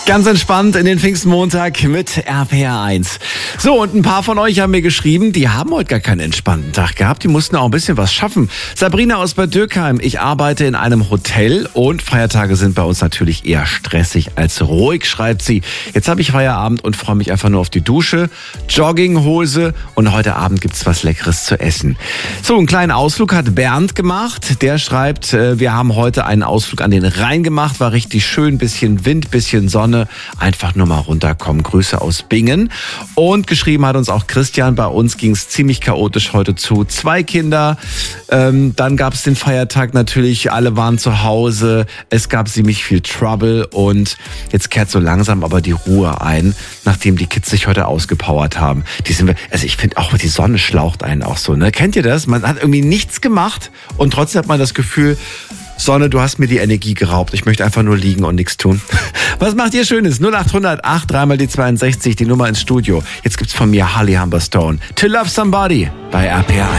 Ganz entspannt in den Pfingstmontag mit RPR1. So, und ein paar von euch haben mir geschrieben, die haben heute gar keinen entspannten Tag gehabt. Die mussten auch ein bisschen was schaffen. Sabrina aus Bad Dürkheim, ich arbeite in einem Hotel und Feiertage sind bei uns natürlich eher stressig als ruhig, schreibt sie. Jetzt habe ich Feierabend und freue mich einfach nur auf die Dusche, Jogginghose und heute Abend gibt's was Leckeres zu essen. So, einen kleinen Ausflug hat Bernd gemacht. Der schreibt, wir haben heute einen Ausflug an den Rhein gemacht, war richtig schön, bisschen Wind, bisschen Sonne. Einfach nur mal runterkommen. Grüße aus Bingen. Und geschrieben hat uns auch Christian, bei uns ging es ziemlich chaotisch heute zu. 2 Kinder, dann gab es den Feiertag natürlich, alle waren zu Hause, es gab ziemlich viel Trouble und jetzt kehrt so langsam aber die Ruhe ein, nachdem die Kids sich heute ausgepowert haben. Also ich finde auch, die Sonne schlaucht einen auch so, ne? Kennt ihr das? Man hat irgendwie nichts gemacht und trotzdem hat man das Gefühl, Sonne, du hast mir die Energie geraubt. Ich möchte einfach nur liegen und nichts tun. Was macht ihr Schönes? 0800 8 3 mal die 62, die Nummer ins Studio. Jetzt gibt's von mir Holly Humberstone. To Love Somebody bei RPR1.